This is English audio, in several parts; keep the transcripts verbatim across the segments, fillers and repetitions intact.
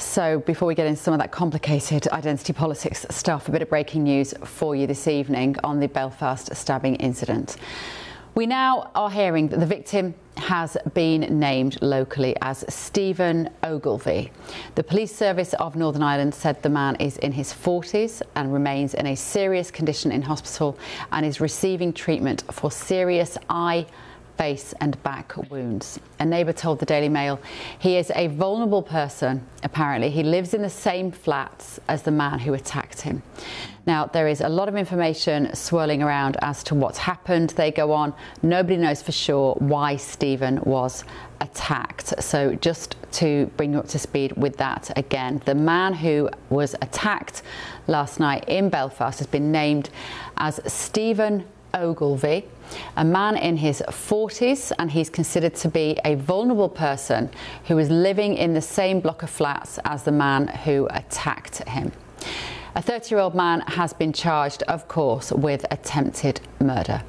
So before we get into some of that complicated identity politics stuff, a bit of breaking news for you this evening on the Belfast stabbing incident. We now are hearing that the victim has been named locally as Stephen Ogilvie. The police service of Northern Ireland said the man is in his forties and remains in a serious condition in hospital and is receiving treatment for serious eye, face and back wounds. A neighbour told the Daily Mail he is a vulnerable person, apparently. He lives in the same flats as the man who attacked him. Now, there is a lot of information swirling around as to what's happened. They go on, nobody knows for sure why Stephen was attacked. So just to bring you up to speed with that again, the man who was attacked last night in Belfast has been named as Stephen Ogilvie, a man in his forties, and he's considered to be a vulnerable person who is living in the same block of flats as the man who attacked him. A thirty-year-old man has been charged, of course, with attempted murder.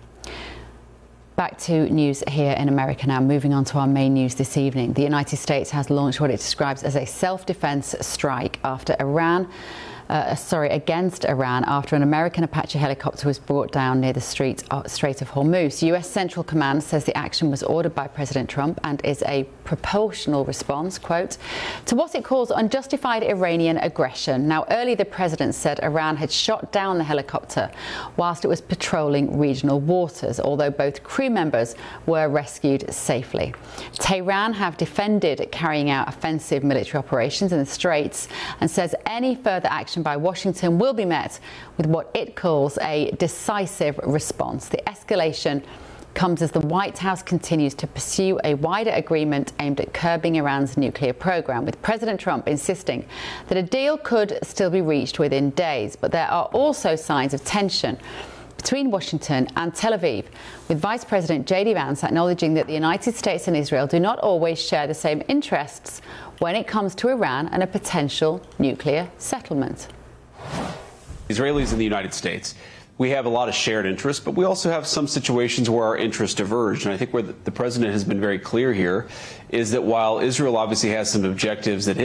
Back to news here in America now, moving on to our main news this evening. The United States has launched what it describes as a self-defense strike after Iran Uh, sorry, against Iran after an American Apache helicopter was brought down near the Strait, uh, Strait of Hormuz. U S Central Command says the action was ordered by President Trump and is a proportional response, quote, to what it calls unjustified Iranian aggression. Now, earlier the president said Iran had shot down the helicopter whilst it was patrolling regional waters, although both crew members were rescued safely. Tehran have defended carrying out offensive military operations in the Straits and says any further action by Washington will be met with what it calls a decisive response. The escalation comes as the White House continues to pursue a wider agreement aimed at curbing Iran's nuclear program, with President Trump insisting that a deal could still be reached within days. But there are also signs of tension between Washington and Tel Aviv, with Vice President J D Vance acknowledging that the United States and Israel do not always share the same interests when it comes to Iran and a potential nuclear settlement. Israelis in the United States, we have a lot of shared interests, but we also have some situations where our interests diverge. And I think where the president has been very clear here is that while Israel obviously has some objectives that